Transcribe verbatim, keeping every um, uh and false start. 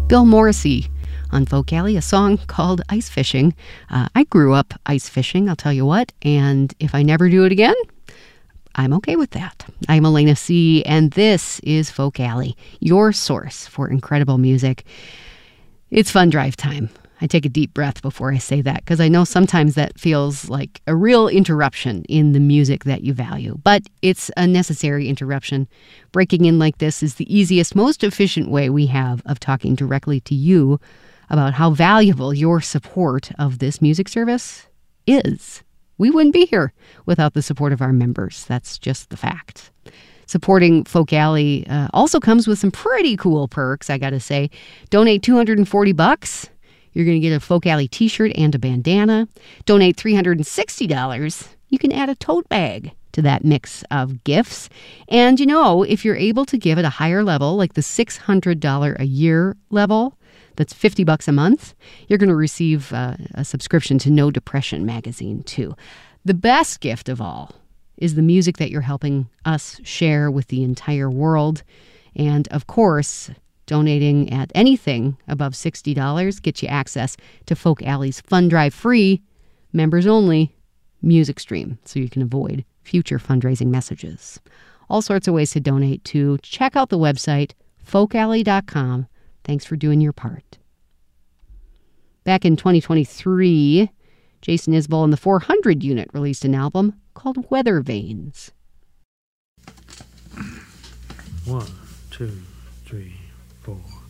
Bill Morrissey on Folk Alley, a song called Ice Fishing. Uh, I grew up ice fishing, I'll tell you what, and if I never do it again, I'm okay with that. I'm Elena C., and this is Folk Alley, your source for incredible music. It's fun drive time. I take a deep breath before I say that, because I know sometimes that feels like a real interruption in the music that you value. But it's a necessary interruption. Breaking in like this is the easiest, most efficient way we have of talking directly to you about how valuable your support of this music service is. We wouldn't be here without the support of our members. That's just the fact. Supporting Folk Alley uh, also comes with some pretty cool perks, I gotta say. Donate two hundred forty bucks. You're going to get a Folk Alley t-shirt and a bandana. Donate three hundred sixty dollars. You can add a tote bag to that mix of gifts. And, you know, if you're able to give at a higher level, like the six hundred dollars a year level, that's fifty bucks a month, you're going to receive uh, a subscription to No Depression magazine, too. The best gift of all is the music that you're helping us share with the entire world. And, of course, donating at anything above sixty dollars gets you access to Folk Alley's Fund Drive free, members only, music stream, so you can avoid future fundraising messages. All sorts of ways to donate to. Check out the website, folk alley dot com. Thanks for doing your part. Back in twenty twenty-three, Jason Isbell and the four hundred unit released an album called Weather Vanes. One, two, three, four.